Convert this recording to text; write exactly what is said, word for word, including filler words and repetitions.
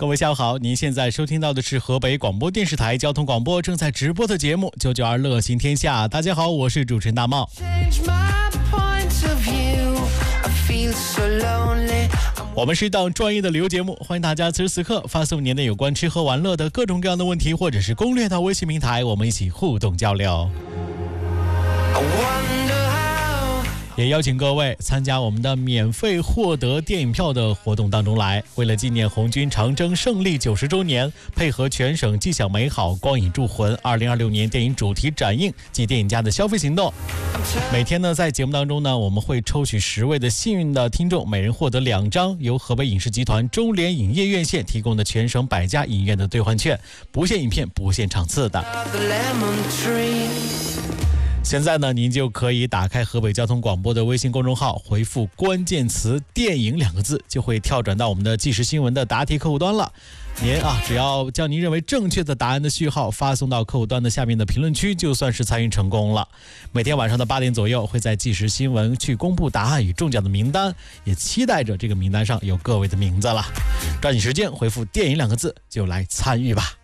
各位下午好，您现在收听到的是河北广播电视台交通广播正在直播的节目九九二乐行天下。大家好，我是主持人大茂。我们是一档专业的旅游节目，欢迎大家此时此刻发送您的有关吃喝玩乐的各种各样的问题或者是攻略到微信平台，我们一起互动交流。也邀请各位参加我们的免费获得电影票的活动当中来。为了纪念红军长征胜利九十周年，配合全省既享美好光影铸魂二零二六年电影主题展映及电影家的消费行动，每天呢在节目当中呢，我们会抽取十位的幸运的听众，每人获得两张由河北影视集团中联影业院线提供的全省百家影院的兑换券，不限影片不限场次的。现在呢，您就可以打开河北交通广播的微信公众号，回复关键词电影两个字，就会跳转到我们的即时新闻的答题客户端了。您啊，只要将您认为正确的答案的序号发送到客户端的下面的评论区，就算是参与成功了。每天晚上的八点左右，会在即时新闻去公布答案与中奖的名单，也期待着这个名单上有各位的名字了。抓紧时间回复电影两个字，就来参与吧。